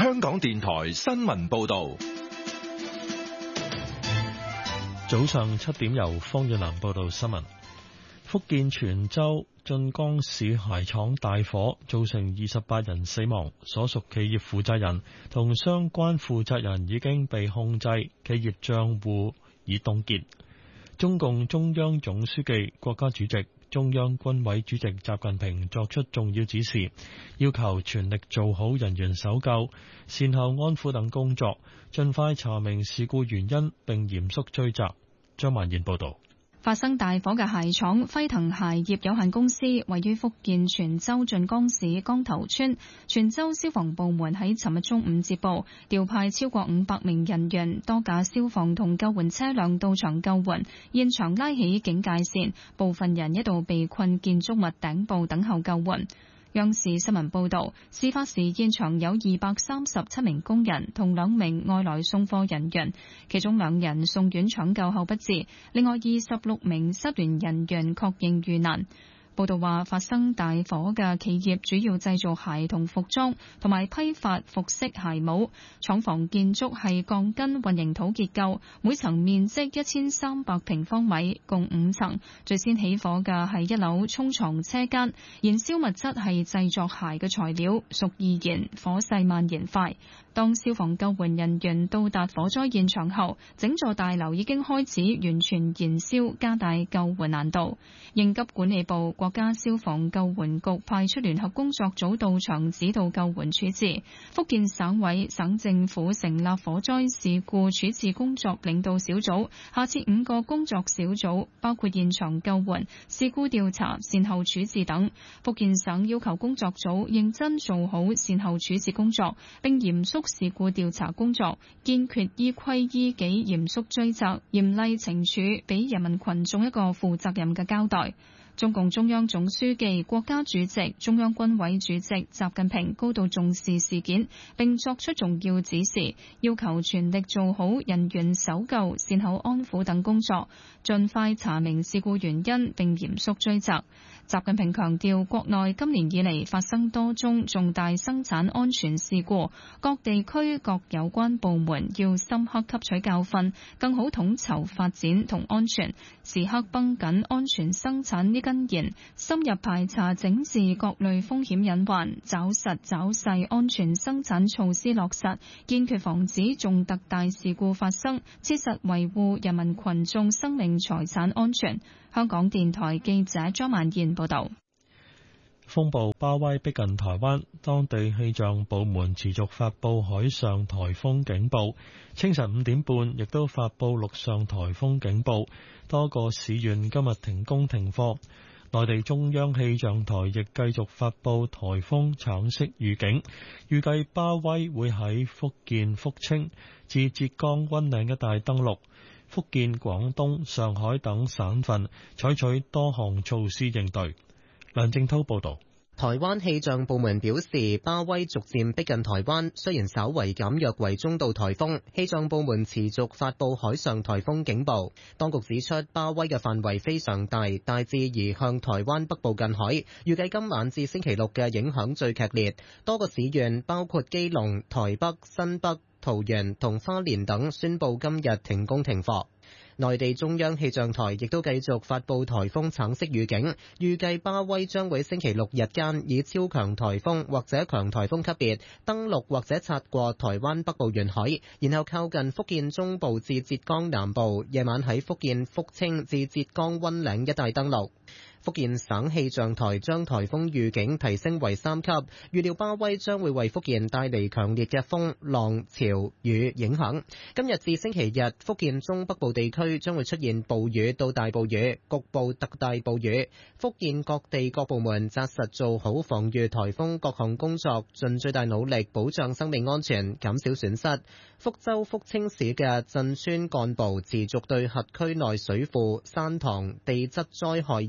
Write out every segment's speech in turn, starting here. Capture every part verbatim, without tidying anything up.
香港電台新聞報道。 早上七點，由方遠南報道新聞。福建泉州晉江市鞋廠大火，造成二十八人死亡，所屬企業負責人同相關負責人已經被控制，企業賬戶已凍結。中共中央總書記、國家主席、中央軍委主席習近平作出重要指示，要求全力做好人員搜救、善後安撫等工作，盡快查明事故原因並嚴肅追責。張曼燕報道。 發生大火嘅鞋廠輝騰鞋業有限公司位於福建泉州晉江市江頭村。泉州消防部門喺尋日中午接報，調派超過五百名人員、多架消防同救援車輛到場救援，現場拉起警戒線，部分人一度被困建築物頂部等候救援。央視新聞報道，事發時現場有二百三十七名工人同兩名外來送貨人員，其中兩人送院搶救後不治，另外二十六名失聯人員確認遇難。報道話，發生大火嘅企業主要製造鞋同服裝，同埋批發服飾鞋帽。廠房建築係鋼筋混凝土結構，每層面積一千三百平方米，共五層。最先起火嘅係一樓沖床車間，燃燒物質係製作鞋嘅材料，屬易燃，火勢蔓延快。當消防救援人員到達火災現場後，整座大樓已經開始完全燃燒，加大救援難度。應急管理部、國家消防救援局派出聯合工作組到場指導救援處置。福建省委、省政府成立火災事故處置工作領導小組，下設五個工作小組，包括現場救援、事故調查、善後處置等。福建省要求工作組認真做好善後處置工作，並嚴肅事故調查工作，堅決依規依紀嚴肅追責，嚴厲懲處，俾人民群眾一個負責任嘅交代。中共中央總書記、國家主席、中央軍委主席習近平高度重視事件，並作出重要指示，要求全力做好人員搜救、善後安撫等工作，盡快查明事故原因並嚴肅追責。習近平強調，國內今年以嚟發生多宗重大生產安全事故，各地區各有關部門要深刻吸取教訓，更好統籌發展同安全，時刻繃緊安全生產呢根弦，深入排查整治各類風險隱患，抓實抓細安全生產措施落實，堅決防止重特大事故發生，切實維護人民群眾生命財產安全。香港電台記者張曼燕報道。 風暴巴威逼近台灣，當地氣象部門持續發布海上颱風警報，清晨五點半亦都發布陸上颱風警報，多個市縣今日停工停課。內地中央氣象台亦繼續發布颱風橙色預警，預計巴威會喺福建福清至浙江溫嶺一帶登陸，福建、廣東、上海等省份採取多項措施應對。梁正濤報道。 台灣氣象部門表示，巴威逐漸逼近台灣，雖然稍為減弱為中度颱風，氣象部門持續發布海上颱風警報。當局指出，巴威嘅範圍非常大，大致移向台灣北部近海，預計今晚至星期六嘅影響最劇烈。多個市縣包括基隆、台北、新北、桃園同花蓮等宣布今日停工停課。內地中央氣象台亦都繼續發布颱風橙色預警，預計巴威將會星期六日間以超強颱風或者強颱風級別登陸或者擦過台灣北部沿海，然後靠近福建中部至浙江南部，夜晚喺福建福清至浙江溫嶺一帶登陸。福建省氣象台將颱風預警提升為三級，預料巴威將會為福建帶嚟強烈嘅風浪潮雨影響。今日至星期日，福建中北部地區將會出現暴雨到大暴雨，局部特大暴雨。福建各地各部門紮實做好防禦颱風各項工作，盡最大努力保障生命安全，減少損失。福州福清市嘅鎮村幹部持續對轄區內水庫、山塘、地質災害易發區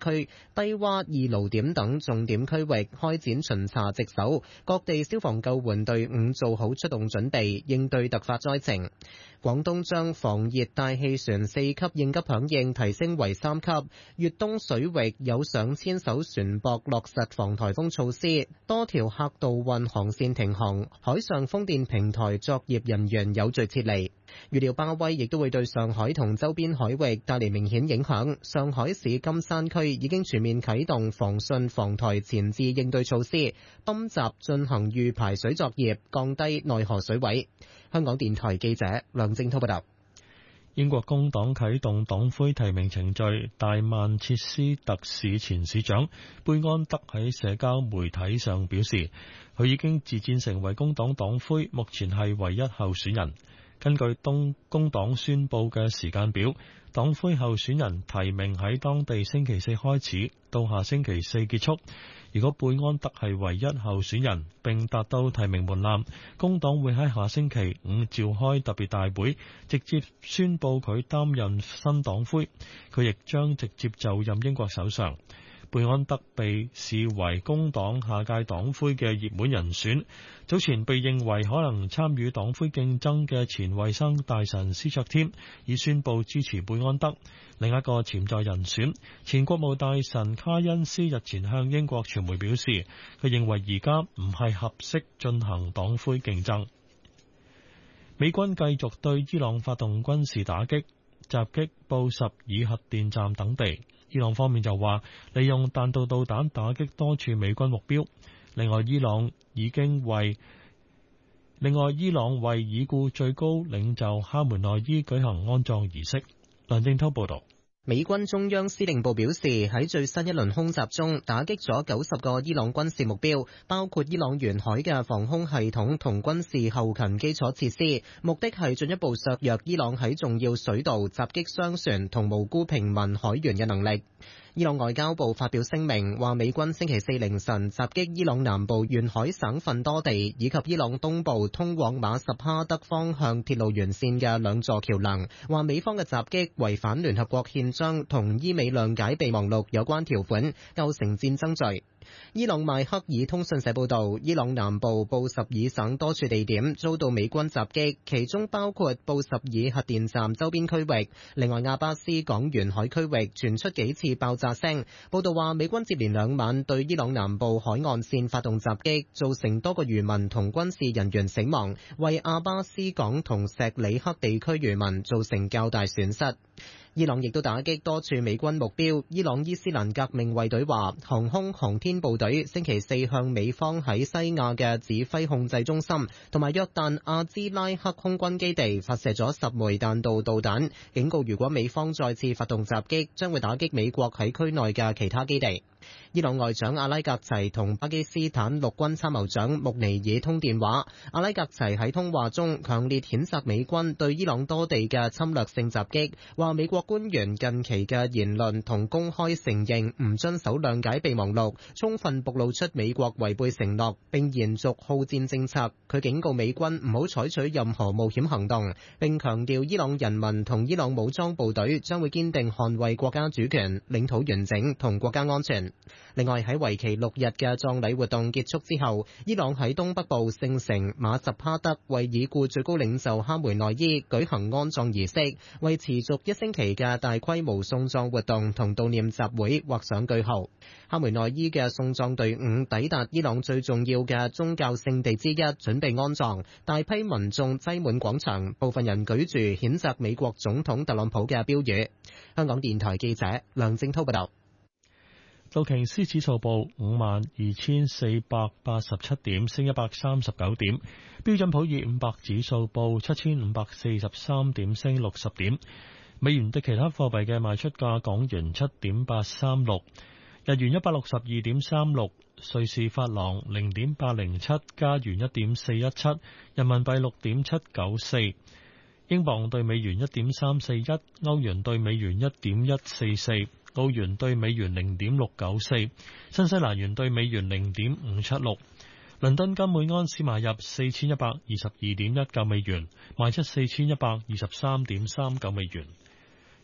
區、低洼二盧點等重點區域開展巡查值守，各地消防救援隊伍做好出動準備，應對突發災情。廣東將防熱帶氣旋四級應急響應提升為三級，粵東水域有上千艘船舶落實防颱風措施，多條客渡運航線停航，海上風電平台作業人員有序撤離。預料巴威亦都會對上海同周邊海域帶嚟明顯影響。上海市金山區已經全面啟動防汛防台前置應對措施，泵閘進行預排水作業，降低內河水位。香港電台記者梁正滔報道。 英國工黨啟動黨魁提名程序，大曼徹斯特市前市長貝安德喺社交媒體上表示，佢已經自薦成為工黨黨魁，目前係唯一候選人。根據東工黨宣布嘅時間表，黨魁候選人提名喺當地星期四開始，到下星期四結束。如果貝安德係唯一候選人並達到提名門檻，工黨會喺下星期五召開特別大會，直接宣布佢擔任新黨魁，佢亦將直接就任英國首相。貝安德被視為工黨下屆黨魁嘅熱門人選，早前被認為可能參與黨魁競爭嘅前衛生大臣斯卓添已宣布支持貝安德。另一個潛在人選，前國務大臣卡恩斯日前向英國傳媒表示，佢認為而家唔係合適進行黨魁競爭。美軍繼續對伊朗發動軍事打擊，襲擊布什爾核電站等地。伊朗方面就話，利用彈道導彈打擊多處美軍目標。另外，伊朗已經為另外伊朗為已故最高領袖哈梅內伊舉行安葬儀式。梁正濤報道。 美軍中央司令部表示，喺最新一輪空襲中打擊咗九十個伊朗軍事目標，包括伊朗沿海嘅防空系統同軍事後勤基礎設施，目的係進一步削弱伊朗喺重要水道襲擊商船同無辜平民海員嘅能力。伊朗外交部發表聲明，話美軍星期四凌晨襲擊伊朗南部沿海省份多地，以及伊朗東部通往馬什哈德方向鐵路沿線嘅兩座橋樑，話美方嘅襲擊違反聯合國憲章同伊美諒解備忘錄有關條款，構成戰爭罪。伊朗邁克爾通訊社報道，伊朗南部布什爾省多處地點遭到美軍襲擊，其中包括布什爾核電站周邊區域。另外，阿巴斯港沿海區域傳出幾次爆炸聲。報道話，美軍接連兩晚對伊朗南部海岸線發動襲擊，造成多個漁民同軍事人員死亡，為阿巴斯港同錫里克地區漁民造成較大損失。伊朗亦都打擊多處美軍目標。伊朗伊斯蘭革命衛隊話，航空航天部隊星期四向美方喺西亞嘅指揮控制中心同埋約旦阿茲拉克空軍基地發射咗十枚彈道導彈，警告如果美方再次發動襲擊，將會打擊美國喺區內嘅其他基地。伊朗外長阿拉格齊同巴基斯坦陸軍參謀長穆尼爾通電話，阿拉格齊喺通話中強烈譴責美軍對伊朗多地嘅侵略性襲擊，話美國官員近期嘅言論同公開承認唔遵守諒解備忘錄，充分暴露出美國違背承諾並延續好戰政策。佢警告美軍唔好採取任何冒險行動，並強調伊朗人民同伊朗武裝部隊將會堅定捍衛國家主權、領土完整同國家安全。另外，喺為期六日嘅葬禮活動結束之後，伊朗喺東北部聖城馬什哈德為已故最高領袖哈梅內伊舉行安葬儀式，為持續一星期嘅大規模送葬活動同悼念集會畫上句號。哈梅內伊嘅送葬隊伍抵達伊朗最重要嘅宗教聖地之一，準備安葬。大批民眾擠滿廣場，部分人舉住譴責美國總統特朗普嘅標語。香港電台記者梁正滔報道。 道瓊斯指數報五萬二千四百八十七點，升一百三十九點。標準普爾五百指數報七千五百四十三點，升六十點。美元對其他貨幣嘅賣出價：港元七點八三六，日元一百六十二點三六，瑞士法郎零點八零七，加元一點四一七，人民幣六點七九四，英鎊對美元一點三四一，歐元對美元一點一四四。澳元對美元零點六九四，新西蘭元對美元零點五七六。倫敦金每安士買入四千一百二十二點一九美元，賣出四千一百二十三點三九美元。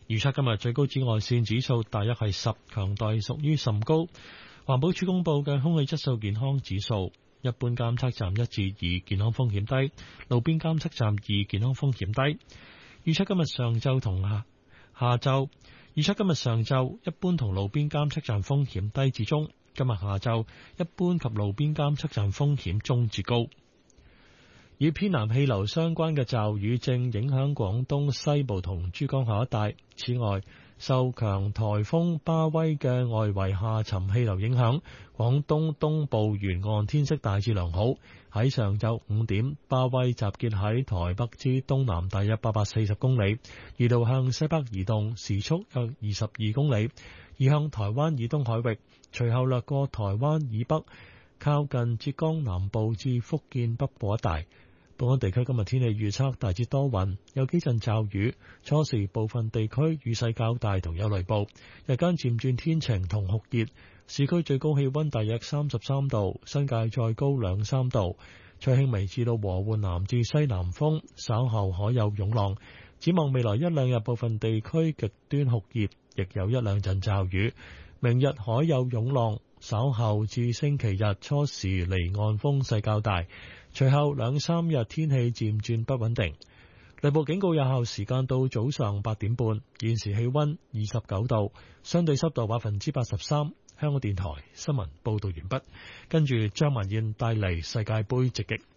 預測今日最高紫外線指數大約係十，強度屬於甚高。環保署公布嘅空氣質素健康指數，一般監測站一至二，健康風險低；路邊監測站二，健康風險低。預測今日上晝同下下晝，預測今日上晝一般同路邊監測站風險低至中，今日下晝一般及路邊監測站風險中至高。與偏南氣流相關嘅驟雨正影響廣東西部同珠江口一帶。此外，受強颱風巴威嘅外圍下沉氣流影響，廣東東部沿岸天色大致良好。喺上晝五點，巴威集結喺台北之東南大約八百四十公里，預料向西北移動，時速約二十二公里，移向台灣以東海域，隨後掠過台灣以北，靠近浙江南部至福建北部一帶。本港地區今日天氣預測大致多雲，有幾陣驟雨，初時部分地區雨勢較大同有雷暴，日間漸轉天晴同酷熱，市區最高氣溫大約三十三度，新界再高兩三度，吹輕微至到和緩南至西南風，稍後可有湧浪。展望未來一兩日部分地區極端酷熱，亦有一兩陣驟雨，明日海有湧浪，稍後至星期日初時離岸風勢較大。隨後兩三日天氣漸轉不穩定，雷暴警告有效時間到早上八點半。現時氣溫二十九度，相對濕度百分之八十三。香港電台新聞報道完畢，跟住張文燕帶嚟世界盃直擊。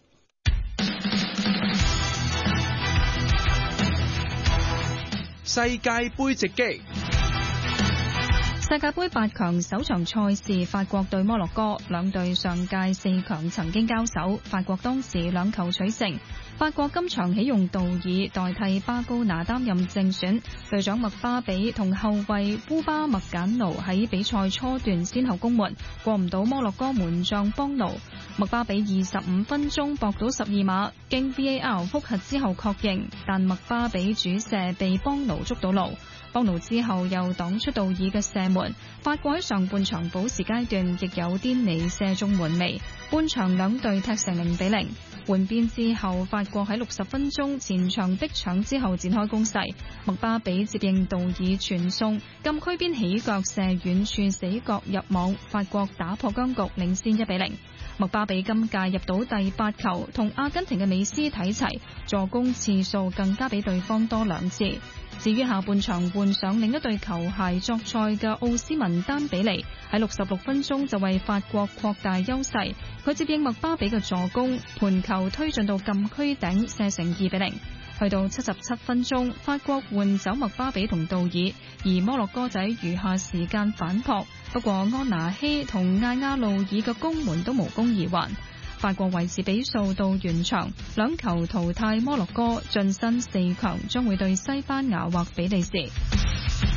世界盃直擊。 世界盃八強首場賽事，法國對摩洛哥，兩隊上屆四強曾經交手，法國當時兩球取勝。法國今場起用道爾代替巴高拿擔任正選，隊長麥巴比同後衛烏巴麥簡奴喺比賽初段先後攻門，過唔到摩洛哥門將邦奴。麥巴比二十五分鐘搏到十二碼，經 V A R 複核之後確認，但麥巴比主射被邦奴捉到路。邦奴之後又擋出道爾嘅射門，法國喺上半場補時階段亦有啲微射中門楣，半場兩隊踢成零比零。換邊之後，法國喺六十分鐘前場逼搶之後展開攻勢，麥巴比接應道爾傳送，禁區邊起腳射遠處死角入網，法國打破僵局，領先一比零。麥巴比今屆入到第八球，同阿根廷嘅美斯睇齊，助攻次數更加比對方多兩次。至於下半場換上另一對球鞋作賽嘅奧斯文丹比利，喺六十六分鐘就為法國擴大優勢，佢接應麥巴比嘅助攻，盤球推進到禁區頂射成二比零。去到七十七分鐘，法國換走麥巴比同道爾，而摩洛哥仔餘下時間反撲，不過安拿希同艾亞路爾嘅攻門都無功而還。法國維持比數到完場，兩球淘汰摩洛哥，晉身四強，將會對西班牙或比利時。